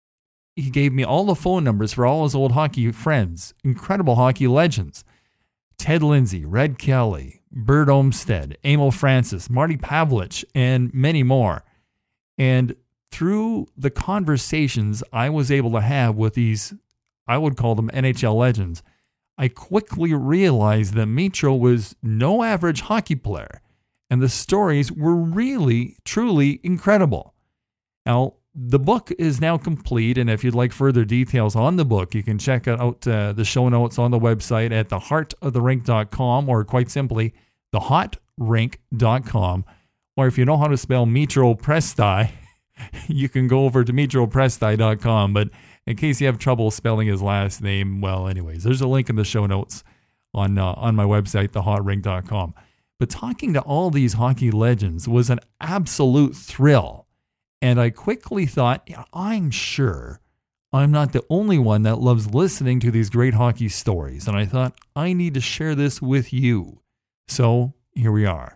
he gave me all the phone numbers for all his old hockey friends, incredible hockey legends. Ted Lindsay, Red Kelly, Bert Olmsted, Emil Francis, Marty Pavlich, and many more. And through the conversations I was able to have with these, I would call them N H L legends, I quickly realized that Mitro was no average hockey player, and the stories were really, truly incredible. Now, the book is now complete, and if you'd like further details on the book, you can check out uh, the show notes on the website at the heart of the rink dot com, or quite simply, the hot rink dot com. Or if you know how to spell Mitro Presti, you can go over to mitro presti dot com. But in case you have trouble spelling his last name, well, anyways, there's a link in the show notes on uh, on my website, the hot rink dot com. But talking to all these hockey legends was an absolute thrill. And I quickly thought, yeah, I'm sure I'm not the only one that loves listening to these great hockey stories. And I thought, I need to share this with you. So here we are.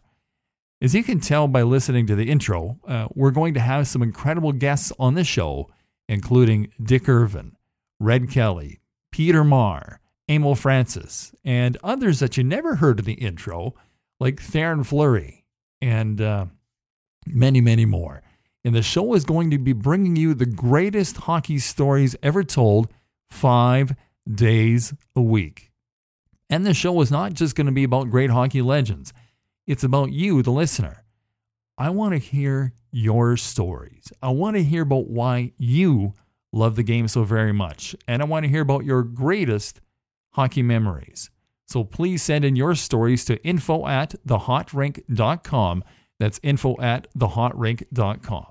As you can tell by listening to the intro, uh, we're going to have some incredible guests on the show, including Dick Irvin, Red Kelly, Peter Maher, Emil Francis, and others that you never heard in the intro, like Theron Fleury, and uh, many, many more. And the show is going to be bringing you the greatest hockey stories ever told five days a week. And the show is not just going to be about great hockey legends. It's about you, the listener. I want to hear your stories. I want to hear about why you love the game so very much. And I want to hear about your greatest hockey memories. So please send in your stories to info at the hot rink dot com. That's info at the hot rink dot com.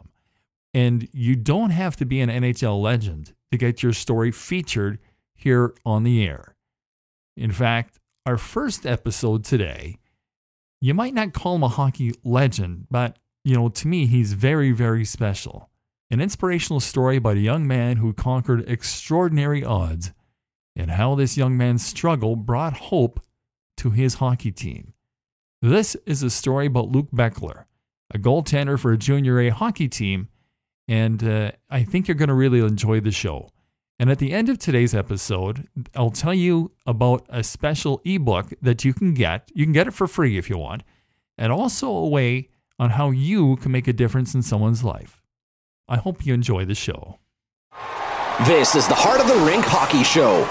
And you don't have to be an N H L legend to get your story featured here on the air. In fact, our first episode today, you might not call him a hockey legend, but you know, to me, he's very, very special. An inspirational story about a young man who conquered extraordinary odds and how this young man's struggle brought hope to his hockey team. This is a story about Luke Beckler, a goaltender for a Junior A hockey team, and uh, I think you're going to really enjoy the show. And at the end of today's episode, I'll tell you about a special ebook that you can get. You can get it for free if you want, and also a way on how you can make a difference in someone's life. I hope you enjoy the show. This is the Heart of the Rink Hockey Show.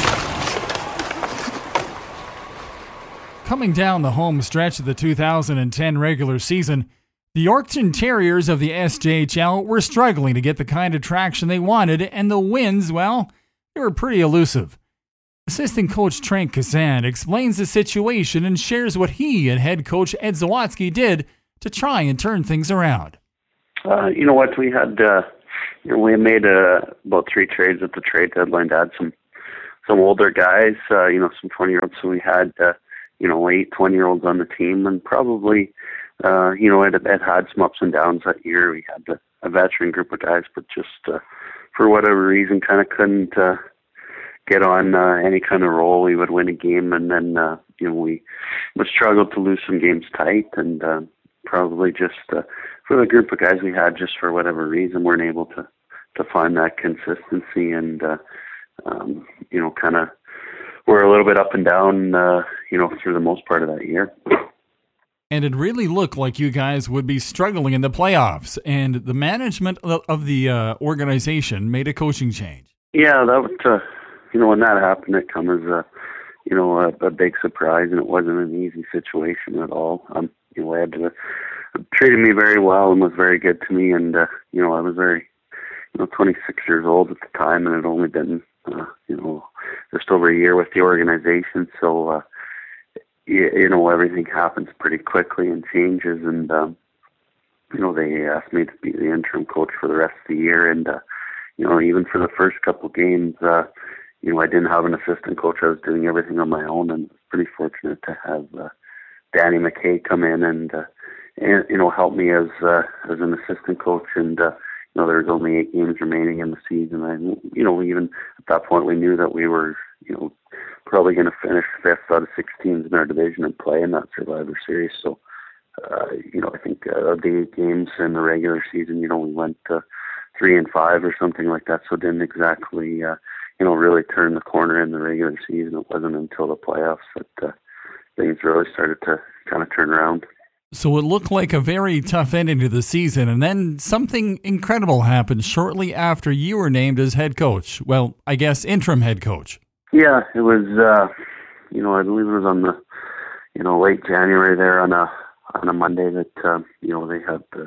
Coming down the home stretch of the two thousand ten regular season, the Yorkton Terriers of the S J H L were struggling to get the kind of traction they wanted, and the wins, well, they were pretty elusive. Assistant coach Trent Kazan explains the situation and shares what he and head coach Ed Zawatsky did to try and turn things around. Uh, you know what, we had, uh, you know, we made uh, about three trades at the trade deadline to add some, some older guys, uh, you know, some twenty-year-olds. So we had, uh, you know, eight twenty-year-olds on the team, and probably, uh, you know, it, it had some ups and downs that year. We had a, a veteran group of guys, but just uh, for whatever reason, kind of couldn't uh, get on uh, any kind of roll. We would win a game, and then, uh, you know, we would struggle to lose some games tight, and uh, probably just uh, for the group of guys we had, just for whatever reason, weren't able to, to find that consistency, and, uh, um, you know, kind of were a little bit up and down, uh, you know, through the most part of that year. And it really looked like you guys would be struggling in the playoffs, and the management of the uh, organization made a coaching change. Yeah, that was, uh, you know, when that happened, it came as a, you know, a, a big surprise, and it wasn't an easy situation at all. Um, you know, Ed uh, treated me very well and was very good to me, and, uh, you know, I was very, you know, twenty-six years old at the time, and had only been, uh, you know, just over a year with the organization, so, uh, you, you know, everything happens pretty quickly and changes, and, um, you know, they asked me to be the interim coach for the rest of the year, and, uh, you know, even for the first couple of games, uh, you know, I didn't have an assistant coach. I was doing everything on my own, and pretty fortunate to have uh, Danny McKay come in and, uh, and, you know, help me as uh, as an assistant coach, and, uh, you know, there was only eight games remaining in the season. And, you know, even at that point, we knew that we were, you know, probably going to finish fifth out of six teams in our division and play in that Survivor Series. So, uh, you know, I think uh, of the eight games in the regular season, you know, we went uh, three and five or something like that. So it didn't exactly, uh, you know, really turn the corner in the regular season. It wasn't until the playoffs that uh, things really started to kind of turn around. So it looked like a very tough ending to the season, and then something incredible happened shortly after you were named as head coach. Well, I guess interim head coach. Yeah, it was, uh, you know, I believe it was on the, you know, late January there on a on a Monday that, uh, you know, they had the,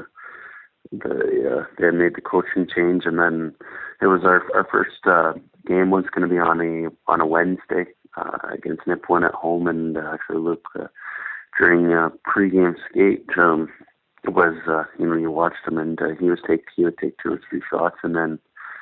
the uh, they had made the coaching change, and then it was our our first uh, game was going to be on a on a Wednesday uh, against Nipawin at home, and uh, actually Luke. Uh, During a pregame skate, um, it was uh, you know you watched him, and uh, he was take he would take two or three shots, and then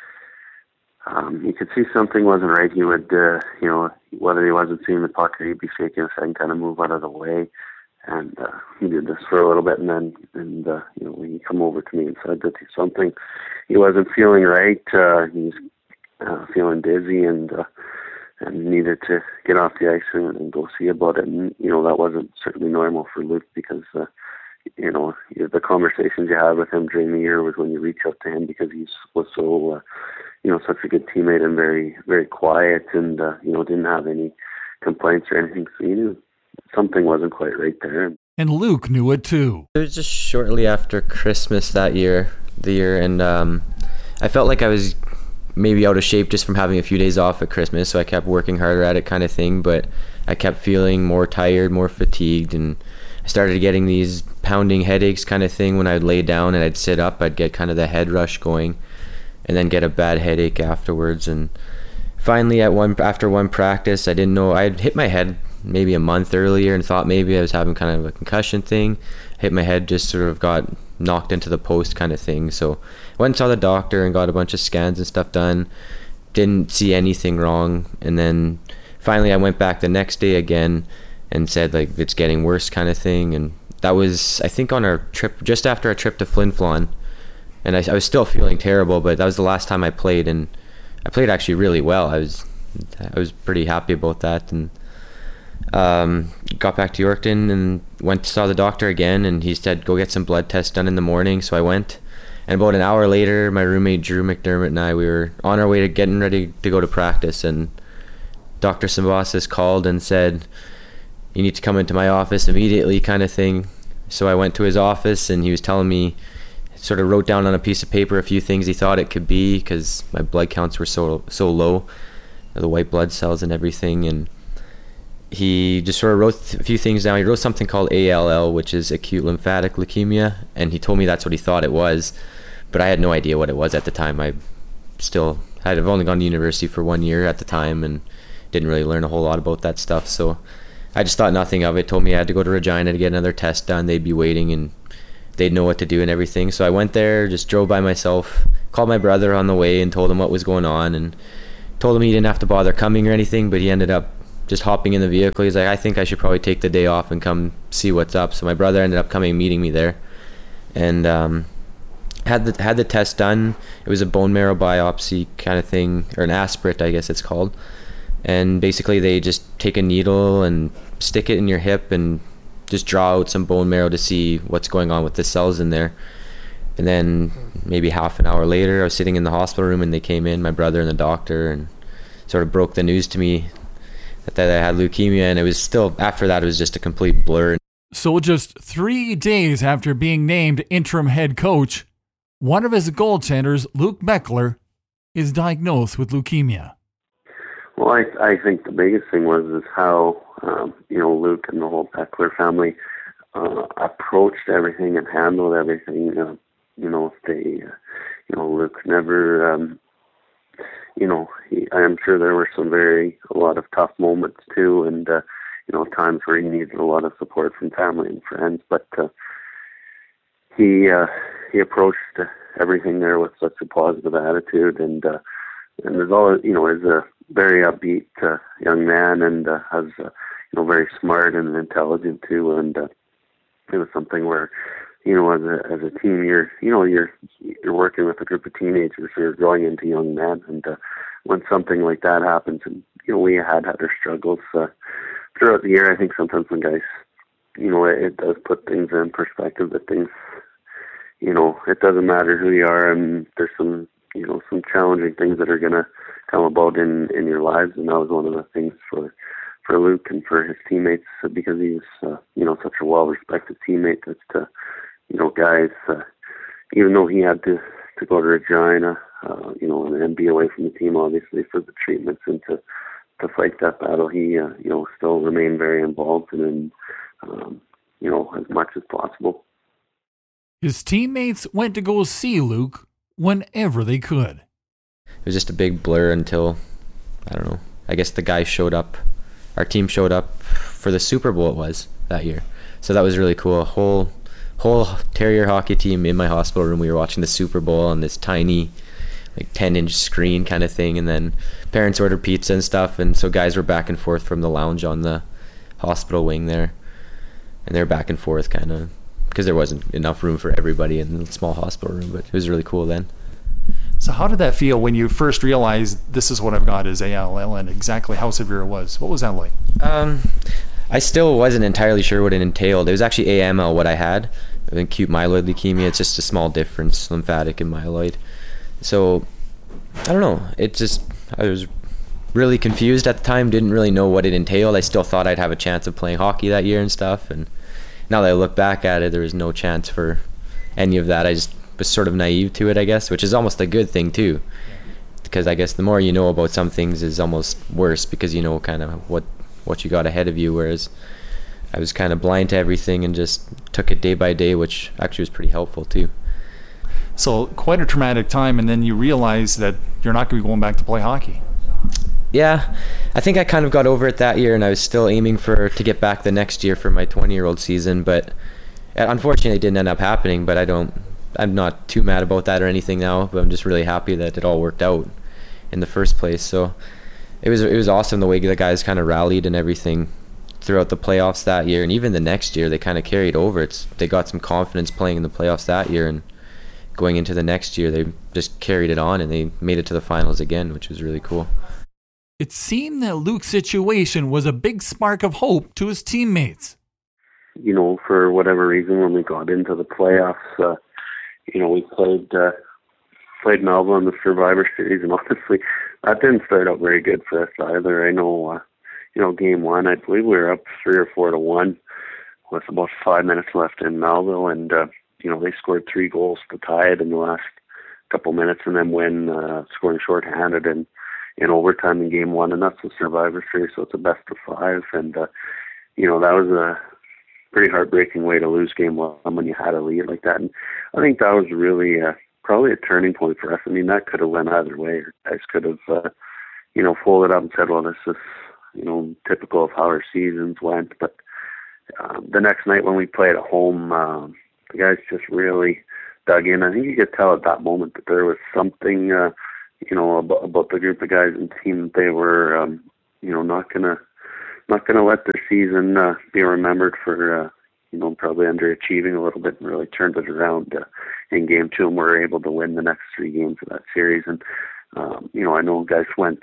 um, you could see something wasn't right. He would uh, you know whether he wasn't seeing the puck or he'd be shaking his head and kind of move out of the way, and uh, he did this for a little bit, and then and uh, you know he come over to me and said that something he wasn't feeling right. Uh, he was uh, feeling dizzy and. Uh, and needed to get off the ice and, and go see about it. And, you know, that wasn't certainly normal for Luke because, uh, you know, the conversations you had with him during the year was when you reach out to him because he was so, uh, you know, such a good teammate and very, very quiet and, uh, you know, didn't have any complaints or anything. So you knew something wasn't quite right there. And Luke knew it too. It was just shortly after Christmas that year, the year, and um, I felt like I was maybe out of shape just from having a few days off at Christmas, so I kept working harder at it kind of thing, but I kept feeling more tired, more fatigued, and I started getting these pounding headaches kind of thing. When I'd lay down and I'd sit up, I'd get kind of the head rush going and then get a bad headache afterwards. And finally at one after one practice, I didn't know, I had hit my head maybe a month earlier and thought maybe I was having kind of a concussion thing. Hit my head, just sort of got knocked into the post kind of thing. So I went and saw the doctor and got a bunch of scans and stuff done. Didn't see anything wrong. And then finally I went back the next day again and said like it's getting worse kind of thing. And that was, I think, on our trip, just after our trip to Flin Flon. And I, I was still feeling terrible, but that was the last time I played, and I played actually really well. I was I was pretty happy about that, and um, got back to Yorkton and went saw the doctor again, and he said go get some blood tests done in the morning. So I went, and about an hour later, my roommate Drew McDermott and I, we were on our way to getting ready to go to practice, and Doctor Symbiosis called and said, you need to come into my office immediately, kind of thing. So I went to his office, and he was telling me, sort of wrote down on a piece of paper a few things he thought it could be, because my blood counts were so so low, the white blood cells and everything. And he just sort of wrote a few things down. He wrote something called A L L, which is acute lymphatic leukemia, and he told me that's what he thought it was, but I had no idea what it was at the time. I still had I've only gone to university for one year at the time and didn't really learn a whole lot about that stuff, so I just thought nothing of it. Told me I had to go to Regina to get another test done. They'd be waiting and they'd know what to do and everything. So I went there, just drove by myself, called my brother on the way and told him what was going on, and told him he didn't have to bother coming or anything, but he ended up just hopping in the vehicle. He's like, I think I should probably take the day off and come see what's up. So my brother ended up coming and meeting me there, and um, had the had the test done. It was a bone marrow biopsy kind of thing, or an aspirate, I guess it's called. And basically they just take a needle and stick it in your hip and just draw out some bone marrow to see what's going on with the cells in there. And then maybe half an hour later, I was sitting in the hospital room and they came in, my brother and the doctor, and sort of broke the news to me that, that I had leukemia. And it was still, after that, it was just a complete blur. So just three days after being named interim head coach, one of his goaltenders, Luke Beckler, is diagnosed with leukemia. Well, I I think the biggest thing was is how um, you know Luke and the whole Beckler family uh, approached everything and handled everything. Uh, you know, they, uh, you know, Luke never, um, you know, he, I'm sure there were some very a lot of tough moments too, and uh, you know, times where he needed a lot of support from family and friends. But uh, he uh, he approached everything there with such a positive attitude, and uh, and there's all you know is a very upbeat uh, young man, and uh, has uh, you know very smart and intelligent too, and uh, it was something where you know as a as a team you're you know you're you're working with a group of teenagers who are growing into young men, and uh, when something like that happens, and you know we had had our struggles uh, throughout the year. I think sometimes when guys you know it, it does put things in perspective, that things you know it doesn't matter who you are, and there's some you know some challenging things that are gonna come about in, in your lives, and that was one of the things for for Luke and for his teammates, because he was uh, you know such a well-respected teammate that uh, you know guys, uh, even though he had to, to go to Regina, uh, you know, and, and be away from the team obviously for the treatments and to to fight that battle, he uh, you know still remained very involved in um, you know as much as possible. His teammates went to go see Luke whenever they could. It was just a big blur until, I don't know, I guess the guys showed up, our team showed up for the Super Bowl it was that year. So that was really cool. A whole whole Terrier hockey team in my hospital room. We were watching the Super Bowl on this tiny, like ten inch screen kind of thing, and then parents ordered pizza and stuff, and so guys were back and forth from the lounge on the hospital wing there, and they were back and forth kind of, because there wasn't enough room for everybody in the small hospital room, but it was really cool then. So how did that feel when you first realized this is what I've got is A L L and exactly how severe it was? What was that like? Um, I still wasn't entirely sure what it entailed. It was actually A M L what I had, acute myeloid leukemia. It's just a small difference, lymphatic and myeloid. So, I don't know. It just, I was really confused at the time, didn't really know what it entailed. I still thought I'd have a chance of playing hockey that year and stuff, and now that I look back at it, there was no chance for any of that. I just was sort of naive to it, I guess, which is almost a good thing too, because I guess the more you know about some things is almost worse, because you know kind of what what you got ahead of you, whereas I was kind of blind to everything and just took it day by day, which actually was pretty helpful too. So quite a traumatic time, and then you realize that you're not going to be going back to play hockey. Yeah, I think I kind of got over it that year, and I was still aiming for to get back the next year for my twenty-year-old season, but unfortunately it didn't end up happening. But I don't I'm not too mad about that or anything now, but I'm just really happy that it all worked out in the first place. So it was it was awesome the way the guys kind of rallied and everything throughout the playoffs that year, and even the next year they kind of carried over. It's they got some confidence playing in the playoffs that year, and going into the next year they just carried it on and they made it to the finals again, which was really cool. It seemed that Luke's situation was a big spark of hope to his teammates. You know, for whatever reason, when we got into the playoffs, uh, you know, we played uh, played Melville in the Survivor Series, and honestly, that didn't start out very good for us either. I know, uh, you know, game one, I believe we were up three or four to one with about five minutes left in Melville, and uh, you know, they scored three goals to tie it in the last couple minutes, and then win, uh, scoring shorthanded and in overtime in game one, and that's the Survivor Series, so it's a best of five, and uh, you know, that was a pretty heartbreaking way to lose game one when you had a lead like that, and I think that was really uh, probably a turning point for us. I mean, that could have went either way. Guys could have, uh, you know, folded up and said, well, this is, you know, typical of how our seasons went, but uh, the next night when we played at home, uh, the guys just really dug in. I think you could tell at that moment that there was something, uh, you know, about, about the group of guys and team. They were, um, you know, not gonna, not gonna let their season uh, be remembered for, uh, you know, probably underachieving a little bit, and really turned it around uh, in game two, and were able to win the next three games of that series. And um, you know, I know guys went